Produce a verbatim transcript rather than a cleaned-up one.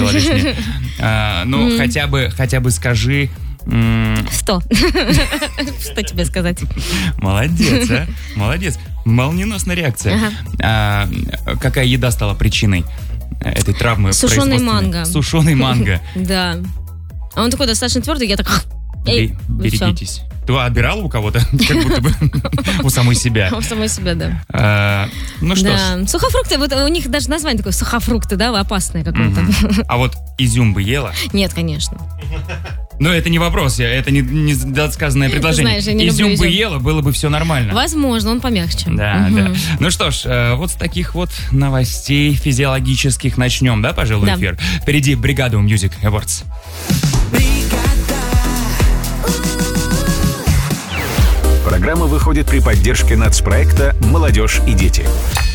вылетело лишнее. А, ну, mm. хотя бы, хотя бы скажи... М- Что? Что тебе сказать? Молодец, а? Молодец. Молниеносная реакция. Ага. А, какая еда стала причиной этой травмы? Сушеный манго. Сушеный манго. Да. А он такой достаточно твердый, я так... Эй, берегитесь. Ты отбирала у кого-то? Как будто бы у самой себя. У самой себя, да. А, ну что да. ж. Сухофрукты, вот у них даже название такое, сухофрукты, да, опасное какое-то. Mm-hmm. А вот изюм бы ела? Нет, конечно. Но это не вопрос, это не, не досказанное предложение. Знаешь, изюм бы изюм. ела, было бы все нормально. Возможно, он помягче. Да, угу. да. Ну что ж, вот с таких вот новостей физиологических начнем, да, пожалуй, да. эфир. Впереди бригада Music Awards. Программа выходит при поддержке нацпроекта «Молодежь и дети».